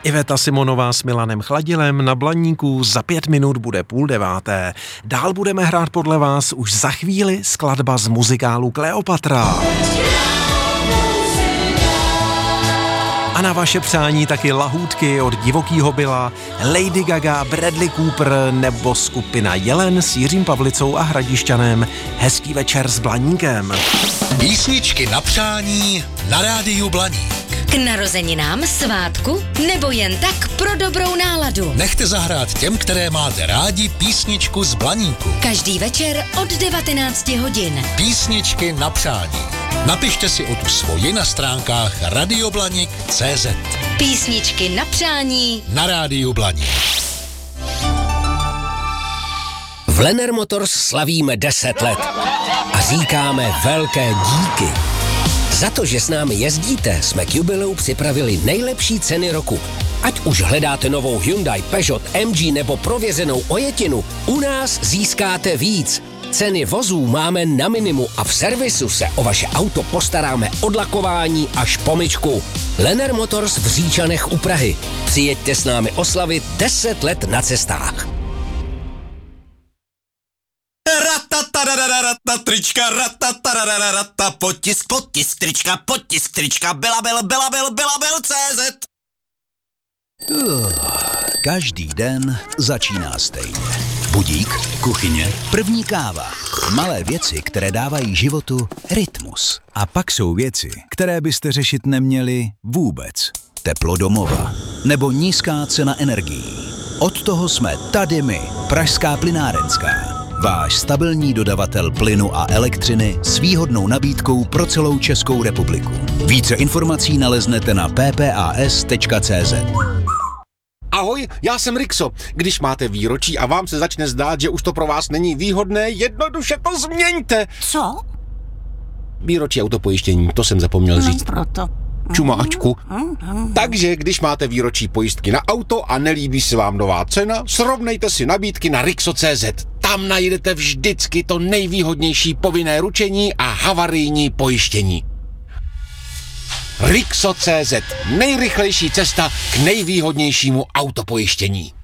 Iveta Simonová s Milanem Chladilem na Blaníku, za 5 minut bude 8:30. Dál budeme hrát podle vás už za chvíli skladba z muzikálu Kleopatra. A na vaše přání taky lahůdky od Divokýho Billa, Lady Gaga, Bradley Cooper nebo skupina Jelen s Jiřím Pavlicou a Hradišťanem. Hezký večer s Blaníkem. Písničky na přání na rádiu Blaník. K narozeninám, svátku nebo jen tak pro dobrou náladu. Nechte zahrát těm, které máte rádi, písničku z Blaníku. Každý večer od 19 hodin. Písničky na přání. Napište si o tu svoji na stránkách radioblanik.cz. Písničky na přání na rádiu Blaník. V Lenner Motors slavíme 10 let a říkáme velké díky. Za to, že s námi jezdíte, jsme k jubileu připravili nejlepší ceny roku. Ať už hledáte novou Hyundai, Peugeot, MG nebo prověřenou ojetinu, u nás získáte víc. Ceny vozů máme na minimu a v servisu se o vaše auto postaráme od lakování až po myčku. Lenner Motors v Říčanech u Prahy. Přijeďte s námi oslavit 10 let na cestách. Trička, potisk, trička, Belabel.cz. Každý den začíná stejně. Budík, kuchyně, první káva. Malé věci, které dávají životu rytmus. A pak jsou věci, které byste řešit neměli vůbec. Teplo domova nebo nízká cena energií. Od toho jsme tady my, Pražská plynárenská. Váš stabilní dodavatel plynu a elektřiny s výhodnou nabídkou pro celou Českou republiku. Více informací naleznete na ppas.cz. Ahoj, já jsem Rixo. Když máte výročí a vám se začne zdát, že už to pro vás není výhodné, jednoduše to změňte. Co? Výročí autopojištění, to jsem zapomněl říct. Proto. Čumáčku. Takže, když máte výročí pojistky na auto a nelíbí se vám nová cena, srovnejte si nabídky na Rixo.cz. Tam najdete vždycky to nejvýhodnější povinné ručení a havarijní pojištění. Rixo.cz. Nejrychlejší cesta k nejvýhodnějšímu autopojištění.